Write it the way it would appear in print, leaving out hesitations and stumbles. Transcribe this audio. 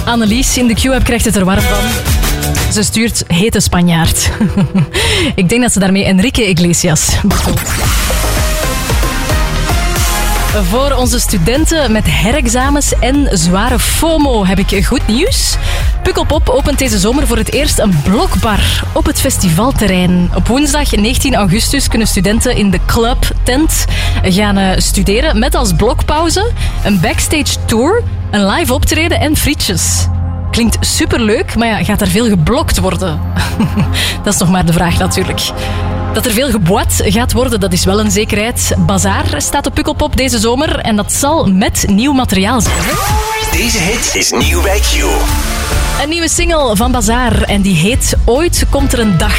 Annelies in de Q-app krijgt het er warm van. Ze stuurt hete Spanjaard. Ik denk dat ze daarmee Enrique Iglesias bedoelt. Voor onze studenten met herexamens en zware FOMO heb ik goed nieuws. Pukkelpop opent deze zomer voor het eerst een blokbar op het festivalterrein. Op woensdag 19 augustus kunnen studenten in de club tent gaan studeren met als blokpauze een backstage tour, een live optreden en frietjes. Klinkt superleuk, maar ja, gaat er veel geblokt worden? Dat is nog maar de vraag natuurlijk. Dat er veel geboet gaat worden, dat is wel een zekerheid. Bazaar staat op Pukkelpop deze zomer en dat zal met nieuw materiaal zijn. Deze hit is nieuw bij Q. Een nieuwe single van Bazaar en die heet Ooit komt er een dag.